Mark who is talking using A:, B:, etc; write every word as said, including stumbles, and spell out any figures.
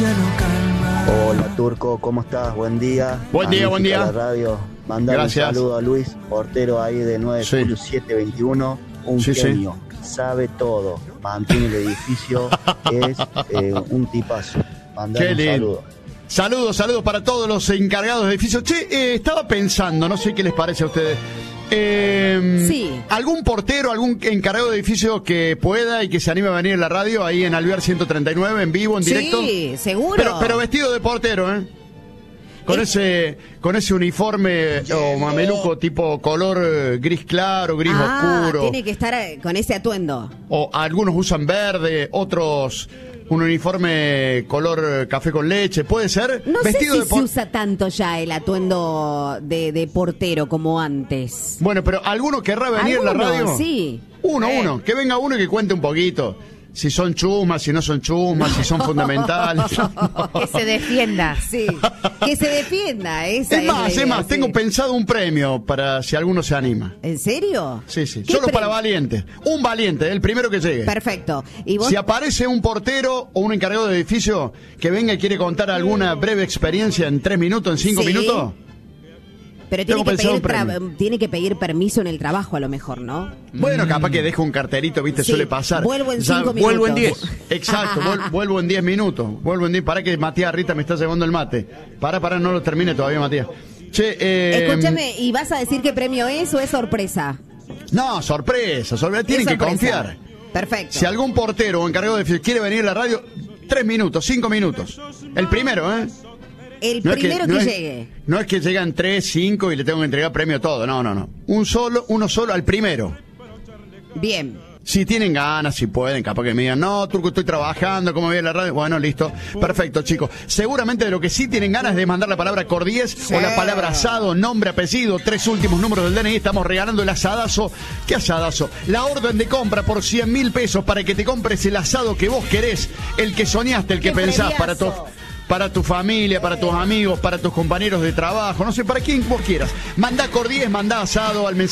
A: Hola Turco, ¿cómo estás? Buen día.
B: Buen día, buen día.
A: La radio. Mandar un saludo a Luis, portero ahí de nueve de julio siete veintiuno. Un
B: sí,
A: genio,
B: sí.
A: sabe todo, mantiene el edificio, es eh, un tipazo. Mandar un saludo.
B: Saludos, saludos para todos los encargados de edificios. Che, eh, estaba pensando, no sé qué les parece a ustedes. Eh,
C: sí.
B: ¿Algún portero, algún encargado de edificio que pueda y que se anime a venir a la radio ahí en Alvear ciento treinta y nueve, en vivo, en directo?
C: Sí, seguro.
B: Pero, pero vestido de portero, ¿eh? Con
C: es...
B: ese con ese uniforme o mameluco tipo color eh, gris claro, gris
C: ah,
B: oscuro.
C: Tiene que estar con ese atuendo.
B: O algunos usan verde, otros un uniforme color café con leche, ¿puede ser?
C: No
B: Vestido
C: sé si
B: de por...
C: se usa tanto ya el atuendo de, de portero como antes.
B: Bueno, pero ¿alguno querrá venir a la radio?
C: Sí.
B: Uno,
C: eh.
B: uno, que venga uno y que cuente un poquito. Si son chusmas, si no son chusmas, si son fundamentales.
D: Que se defienda.
C: Sí, que se defienda. Esa
B: Es más,
C: es,
B: es más,
C: sí.
B: tengo pensado un premio para si alguno se anima.
C: ¿En serio?
B: Sí, sí,
C: ¿Qué
B: solo
C: pre...
B: para valientes. Un valiente, el primero que llegue.
C: Perfecto. ¿Y vos?
B: Si aparece un portero o un encargado de edificio que venga y quiere contar alguna breve experiencia en tres minutos, en cinco
C: sí.
B: minutos...
C: Pero tiene que, pedir tra- tiene que pedir permiso en el trabajo a lo mejor, ¿no?
B: Bueno, capaz que deja un carterito, ¿viste? Sí. Suele pasar.
C: Vuelvo en cinco
B: ya,
C: minutos.
B: Vuelvo en diez. Exacto, vuel- vuelvo en diez minutos. Vuelvo en diez. Para que Matías Rita me está llevando el mate. Para, para, no lo termine todavía, Matías. Che, eh...
C: Escúchame, ¿y vas a decir qué premio es o es sorpresa?
B: No, sorpresa, sorpresa. Tienen que confiar.
C: Perfecto.
B: Si algún portero o encargado de quiere venir a la radio, tres minutos, cinco minutos. El primero, ¿eh?
C: El
B: no
C: primero
B: es que,
C: que
B: no
C: llegue.
B: Es, no es que llegan tres, cinco y le tengo que entregar premio todo. No, no, no. Un solo, uno solo al primero.
C: Bien.
B: Si tienen ganas, si pueden, capaz que me digan, no, Turco, estoy trabajando, ¿cómo voy a la radio? Bueno, listo. Perfecto, chicos. Seguramente de lo que sí tienen ganas es de mandar la palabra cordies sí. o la palabra asado, nombre, apellido, tres últimos números del D N I. Estamos regalando el asadazo. ¿Qué asadazo? La orden de compra por cien mil pesos para que te compres el asado que vos querés, el que soñaste, el que pensás para todos. Para tu familia, para tus amigos, para tus compañeros de trabajo, no sé, para quien vos quieras. Mandá cordies, mandá asado al mensaje.